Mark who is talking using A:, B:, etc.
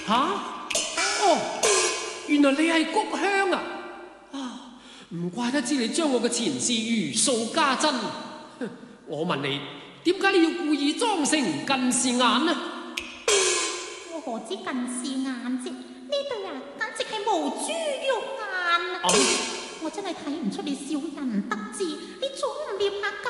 A: 吓？哦，原來你係谷香啊！唔怪得知你將我嘅前世如數家珍。我問你，點解你要故意裝成近視眼呢？
B: 我何知近視眼啫？呢對啊，簡直係無珠玉眼啊！我真係睇唔出你小人得志，你總唔念下